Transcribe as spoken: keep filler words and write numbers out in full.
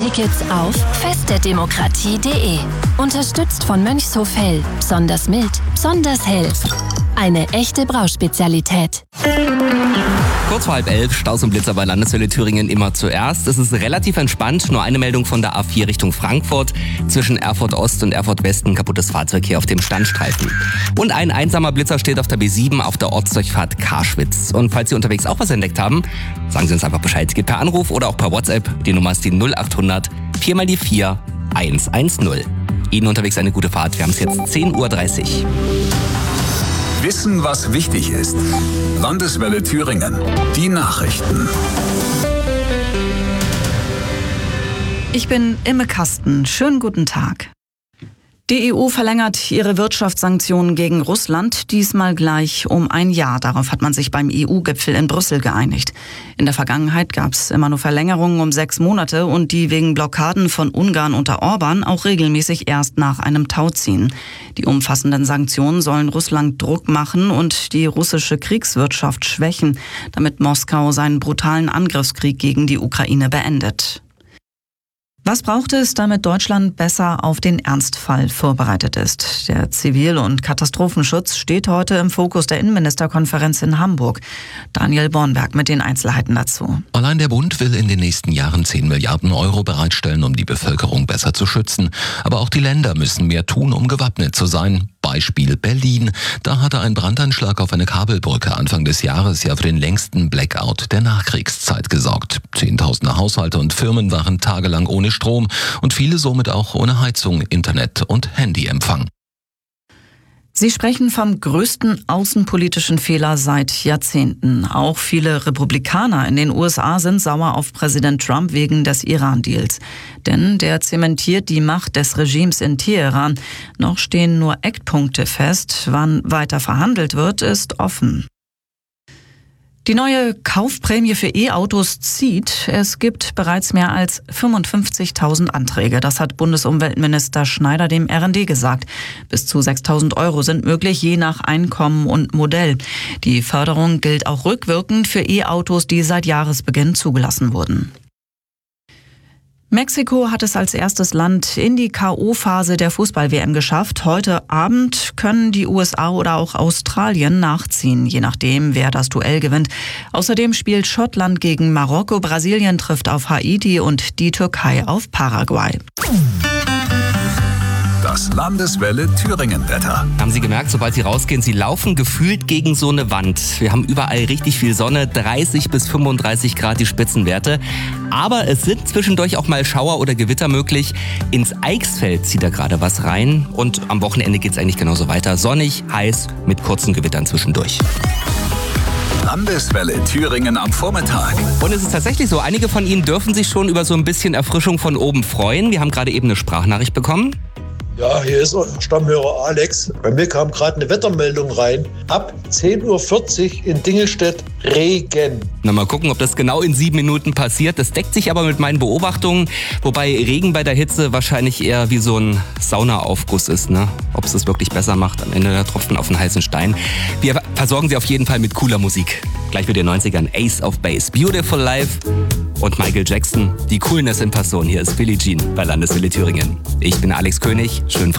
Tickets auf festderdemokratie punkt de. Unterstützt von Mönchshof Hell. Besonders mild, besonders hell. Eine echte Brauspezialität. Kurz vor halb elf, Staus und Blitzer bei Landeswelle Thüringen immer zuerst. Es ist relativ entspannt, nur eine Meldung von der A vier Richtung Frankfurt. Zwischen Erfurt Ost und Erfurt West ein kaputtes Fahrzeug hier auf dem Standstreifen. Und ein einsamer Blitzer steht auf der B sieben auf der Ortsdurchfahrt Karschwitz. Und falls Sie unterwegs auch was entdeckt haben, sagen Sie uns einfach Bescheid. Geht per Anruf oder auch per WhatsApp. Die Nummer ist die null acht hundert vier mal die vier eins eins null. Ihnen unterwegs eine gute Fahrt. Wir haben es jetzt zehn Uhr dreißig. Wissen, was wichtig ist. Landeswelle Thüringen. Die Nachrichten. Ich bin Imme Kasten. Schönen guten Tag. Die E U verlängert ihre Wirtschaftssanktionen gegen Russland, diesmal gleich um ein Jahr. Darauf hat man sich beim E U-Gipfel in Brüssel geeinigt. In der Vergangenheit gab es immer nur Verlängerungen um sechs Monate und die wegen Blockaden von Ungarn unter Orban auch regelmäßig erst nach einem Tauziehen. Die umfassenden Sanktionen sollen Russland Druck machen und die russische Kriegswirtschaft schwächen, damit Moskau seinen brutalen Angriffskrieg gegen die Ukraine beendet. Was braucht es, damit Deutschland besser auf den Ernstfall vorbereitet ist? Der Zivil- und Katastrophenschutz steht heute im Fokus der Innenministerkonferenz in Hamburg. Daniel Bornberg mit den Einzelheiten dazu. Allein der Bund will in den nächsten Jahren zehn Milliarden Euro bereitstellen, um die Bevölkerung besser zu schützen. Aber auch die Länder müssen mehr tun, um gewappnet zu sein. Beispiel Berlin. Da hatte ein Brandanschlag auf eine Kabelbrücke Anfang des Jahres ja für den längsten Blackout der Nachkriegszeit gesorgt. Zehntausende Haushalte und Firmen waren tagelang ohne Strom und viele somit auch ohne Heizung, Internet und Handyempfang. Sie sprechen vom größten außenpolitischen Fehler seit Jahrzehnten. Auch viele Republikaner in den U S A sind sauer auf Präsident Trump wegen des Iran-Deals. Denn der zementiert die Macht des Regimes in Teheran. Noch stehen nur Eckpunkte fest. Wann weiter verhandelt wird, ist offen. Die neue Kaufprämie für E-Autos zieht. Es gibt bereits mehr als fünfundfünfzigtausend Anträge. Das hat Bundesumweltminister Schneider dem R N D gesagt. Bis zu sechstausend Euro sind möglich, je nach Einkommen und Modell. Die Förderung gilt auch rückwirkend für E-Autos, die seit Jahresbeginn zugelassen wurden. Mexiko hat es als erstes Land in die K O-Phase der Fußball-W M geschafft. Heute Abend können die U S A oder auch Australien nachziehen, je nachdem, wer das Duell gewinnt. Außerdem spielt Schottland gegen Marokko, Brasilien trifft auf Haiti und die Türkei auf Paraguay. Das Landeswelle Thüringen-Wetter. Haben Sie gemerkt, sobald Sie rausgehen, Sie laufen gefühlt gegen so eine Wand. Wir haben überall richtig viel Sonne, dreißig bis fünfunddreißig Grad die Spitzenwerte. Aber es sind zwischendurch auch mal Schauer oder Gewitter möglich. Ins Eichsfeld zieht da gerade was rein. Und am Wochenende geht es eigentlich genauso weiter. Sonnig, heiß, mit kurzen Gewittern zwischendurch. Landeswelle Thüringen am Vormittag. Und es ist tatsächlich so, einige von Ihnen dürfen sich schon über so ein bisschen Erfrischung von oben freuen. Wir haben gerade eben eine Sprachnachricht bekommen. Ja, hier ist unser Stammhörer Alex. Bei mir kam gerade eine Wettermeldung rein. Ab zehn Uhr vierzig in Dingelstedt Regen. Na, mal gucken, ob das genau in sieben Minuten passiert. Das deckt sich aber mit meinen Beobachtungen. Wobei Regen bei der Hitze wahrscheinlich eher wie so ein Saunaaufguss ist, ne? Ob es das wirklich besser macht, am Ende der Tropfen auf den heißen Stein. Wir versorgen Sie auf jeden Fall mit cooler Musik. Gleich mit den neunzigern Ace of Base, Beautiful Life und Michael Jackson. Die Coolness in Person. Hier ist Billie Jean bei Landeswelle Thüringen. Ich bin Alex König. Schönen Freitag.